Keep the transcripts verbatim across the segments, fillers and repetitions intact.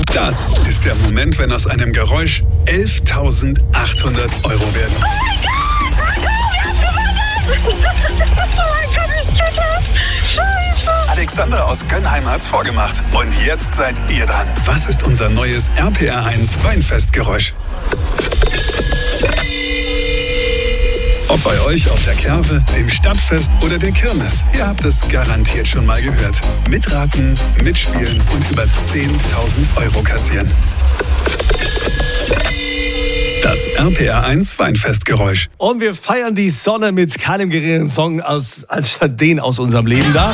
Das ist der Moment, wenn aus einem Geräusch elftausendachthundert Euro werden. Oh mein Gott! Oh mein Gott, ich check das! Scheiße! Alexander aus Gönnheim hat's vorgemacht. Und jetzt seid ihr dran. Was ist unser neues R P R eins Weinfestgeräusch? Ob bei euch auf der Kerwe, dem Stadtfest oder der Kirmes, ihr habt es garantiert schon mal gehört. Mitraten, mitspielen und über zehntausend Euro kassieren. Das R P R eins Weinfestgeräusch. Und wir feiern die Sonne mit keinem geringeren Song aus, als den aus unserem Leben da.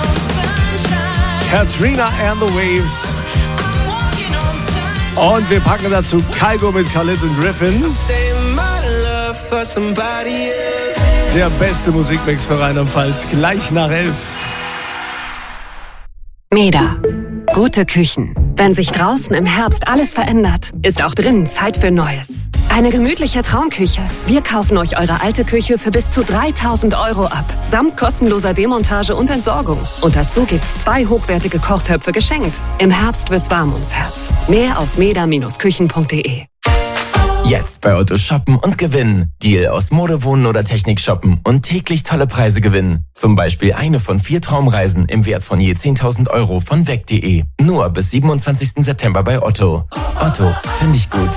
Katrina and the Waves. Und wir packen dazu Kygo mit Khalid und Griffin. Der beste Musikmix für Rheinland-Pfalz, gleich nach elf. Meda. Gute Küchen. Wenn sich draußen im Herbst alles verändert, ist auch drinnen Zeit für Neues. Eine gemütliche Traumküche. Wir kaufen euch eure alte Küche für bis zu dreitausend Euro ab. Samt kostenloser Demontage und Entsorgung. Und dazu gibt's zwei hochwertige Kochtöpfe geschenkt. Im Herbst wird's warm ums Herz. Mehr auf meda Bindestrich küchen punkt de. Jetzt bei Otto shoppen und gewinnen. Deal aus Mode, Wohnen oder Technik shoppen und täglich tolle Preise gewinnen. Zum Beispiel eine von vier Traumreisen im Wert von je zehntausend Euro von weg punkt de. Nur bis siebenundzwanzigsten September bei Otto. Otto, finde ich gut.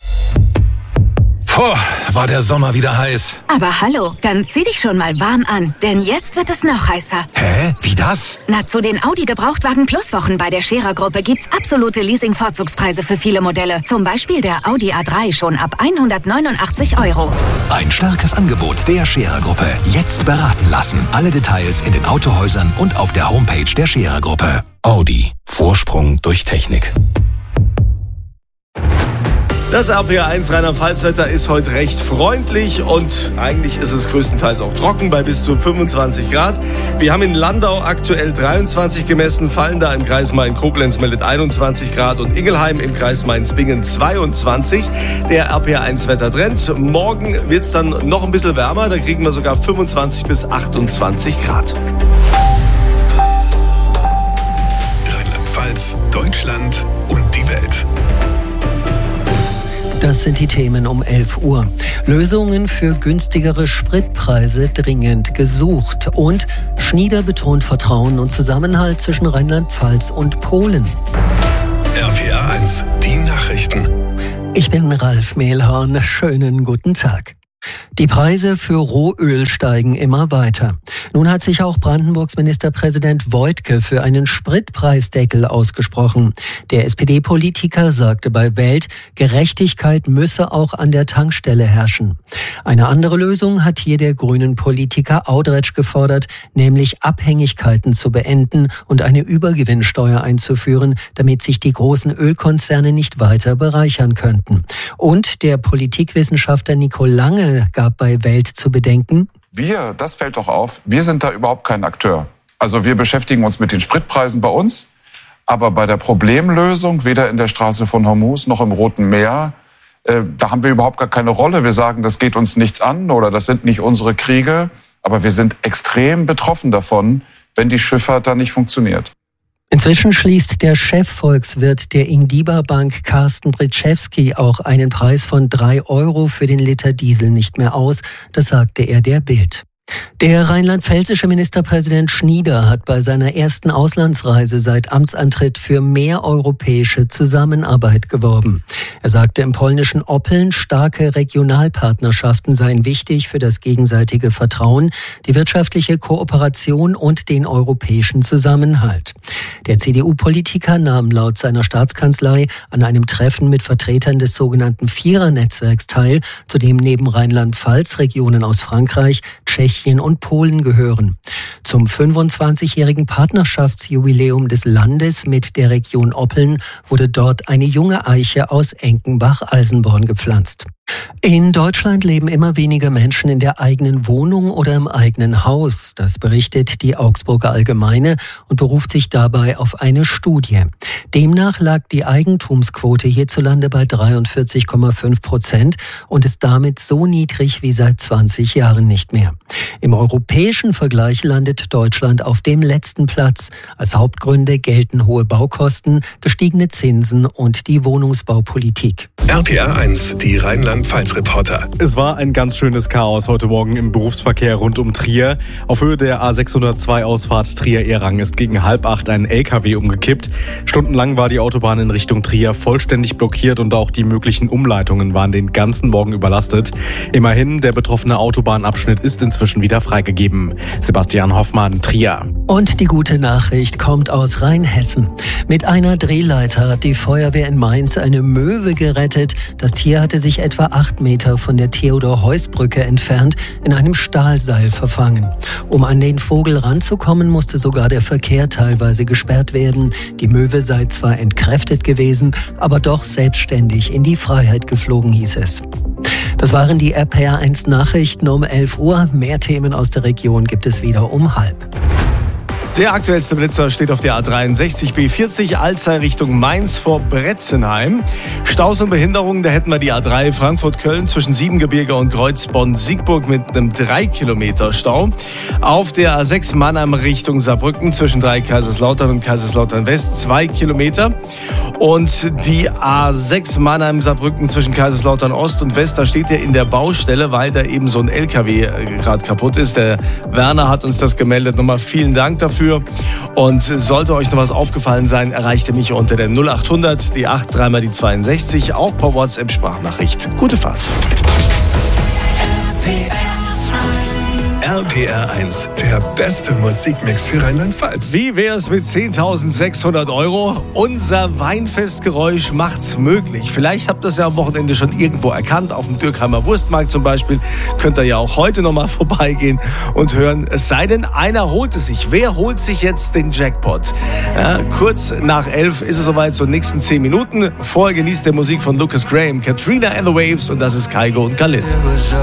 Puh, war der Sommer wieder heiß. Aber hallo, dann zieh dich schon mal warm an, denn jetzt wird es noch heißer. Hä? Wie das? Na, zu den Audi Gebrauchtwagen Plus Wochen bei der Scherer Gruppe gibt's absolute Leasing-Vorzugspreise für viele Modelle. Zum Beispiel der Audi A drei schon ab hundertneunundachtzig Euro. Ein starkes Angebot der Scherer Gruppe. Jetzt beraten lassen. Alle Details in den Autohäusern und auf der Homepage der Scherer Gruppe. Audi. Vorsprung durch Technik. Das R P R eins Rheinland-Pfalz-Wetter ist heute recht freundlich und eigentlich ist es größtenteils auch trocken bei bis zu fünfundzwanzig Grad. Wir haben in Landau aktuell dreiundzwanzig gemessen, Fallenda im Kreis Main-Koblenz meldet einundzwanzig Grad und Ingelheim im Kreis Mainz-Bingen zweiundzwanzig. Der R P R eins Wettertrend. Morgen wird es dann noch ein bisschen wärmer, da kriegen wir sogar fünfundzwanzig bis achtundzwanzig Grad. Rheinland-Pfalz, Deutschland und die Welt. Das sind die Themen um elf Uhr. Lösungen für günstigere Spritpreise dringend gesucht. Und Schnieder betont Vertrauen und Zusammenhalt zwischen Rheinland-Pfalz und Polen. R P R eins, die Nachrichten. Ich bin Ralf Mehlhorn. Schönen guten Tag. Die Preise für Rohöl steigen immer weiter. Nun hat sich auch Brandenburgs Ministerpräsident Woidke für einen Spritpreisdeckel ausgesprochen. Der S P D-Politiker sagte bei Welt, Gerechtigkeit müsse auch an der Tankstelle herrschen. Eine andere Lösung hat hier der grünen Politiker Audretsch gefordert, nämlich Abhängigkeiten zu beenden und eine Übergewinnsteuer einzuführen, damit sich die großen Ölkonzerne nicht weiter bereichern könnten. Und der Politikwissenschaftler Nico Lange gab bei Welt zu bedenken: Wir, das fällt doch auf, wir sind da überhaupt kein Akteur. Also wir beschäftigen uns mit den Spritpreisen bei uns, aber bei der Problemlösung, weder in der Straße von Hormuz noch im Roten Meer, äh, da haben wir überhaupt gar keine Rolle. Wir sagen, das geht uns nichts an oder das sind nicht unsere Kriege, aber wir sind extrem betroffen davon, wenn die Schifffahrt da nicht funktioniert. Inzwischen schließt der Chefvolkswirt der Ingdiba Bank Carsten Britschewski auch einen Preis von drei Euro für den Liter Diesel nicht mehr aus. Das sagte er der Bild. Der rheinland-pfälzische Ministerpräsident Schnieder hat bei seiner ersten Auslandsreise seit Amtsantritt für mehr europäische Zusammenarbeit geworben. Er sagte im polnischen Oppeln, starke Regionalpartnerschaften seien wichtig für das gegenseitige Vertrauen, die wirtschaftliche Kooperation und den europäischen Zusammenhalt. Der C D U-Politiker nahm laut seiner Staatskanzlei an einem Treffen mit Vertretern des sogenannten Vierer-Netzwerks teil, zu dem neben Rheinland-Pfalz Regionen aus Frankreich, Tschechien und Polen gehören. Zum fünfundzwanzigjährigen Partnerschaftsjubiläum des Landes mit der Region Oppeln wurde dort eine junge Eiche aus Enkenbach-Alsenborn gepflanzt. In Deutschland leben immer weniger Menschen in der eigenen Wohnung oder im eigenen Haus. Das berichtet die Augsburger Allgemeine und beruft sich dabei auf eine Studie. Demnach lag die Eigentumsquote hierzulande bei dreiundvierzig Komma fünf Prozent und ist damit so niedrig wie seit zwanzig Jahren nicht mehr. Im europäischen Vergleich landet Deutschland auf dem letzten Platz. Als Hauptgründe gelten hohe Baukosten, gestiegene Zinsen und die Wohnungsbaupolitik. R P R eins, die Rheinland-Pfalz-Reporter. Es war ein ganz schönes Chaos heute Morgen im Berufsverkehr rund um Trier. Auf Höhe der A sechshundertzwei Ausfahrt Trier-Erang ist gegen halb acht ein L K W umgekippt. Stundenlang war die Autobahn in Richtung Trier vollständig blockiert und auch die möglichen Umleitungen waren den ganzen Morgen überlastet. Immerhin, der betroffene Autobahnabschnitt ist inzwischen wieder freigegeben. Sebastian Hoffmann, Trier. Und die gute Nachricht kommt aus Rheinhessen. Mit einer Drehleiter hat die Feuerwehr in Mainz eine Möwe gerettet. Das Tier hatte sich etwa acht Meter von der Theodor-Heuss-Brücke entfernt in einem Stahlseil verfangen. Um an den Vogel ranzukommen, musste sogar der Verkehr teilweise gesperrt werden. Die Möwe sei zwar entkräftet gewesen, aber doch selbstständig in die Freiheit geflogen, hieß es. Das waren die R P R eins Nachrichten um elf Uhr. Mehr Themen aus der Region gibt es wieder um halb. Der aktuellste Blitzer steht auf der A dreiundsechzig B vierzig, Alzey Richtung Mainz vor Bretzenheim. Staus und Behinderungen, da hätten wir die A drei Frankfurt-Köln zwischen Siebengebirge und Kreuzbonn-Siegburg mit einem drei Kilometer Stau. Auf der A sechs Mannheim Richtung Saarbrücken zwischen drei Kaiserslautern und Kaiserslautern West zwei Kilometer. Und die A sechs Mannheim-Saarbrücken zwischen Kaiserslautern Ost und West, da steht ja in der Baustelle, weil da eben so ein L K W gerade kaputt ist. Der Werner hat uns das gemeldet. Nochmal vielen Dank dafür. Und sollte euch noch was aufgefallen sein, erreicht ihr mich unter der null acht hundert, die acht, dreimal die zweiundsechzig, auch per WhatsApp-Sprachnachricht. Gute Fahrt. R P R eins, der beste Musikmix für Rheinland-Pfalz. Wie wär's mit zehntausendsechshundert Euro? Unser Weinfestgeräusch macht's möglich. Vielleicht habt ihr es ja am Wochenende schon irgendwo erkannt, auf dem Dürkheimer Wurstmarkt zum Beispiel. Könnt ihr ja auch heute nochmal vorbeigehen und hören. Es sei denn, einer holt es sich. Wer holt sich jetzt den Jackpot? Ja, kurz nach elf ist es soweit, so nächsten zehn Minuten. Vorher genießt der Musik von Lucas Graham, Katrina and the Waves und das ist Kygo und Khalid.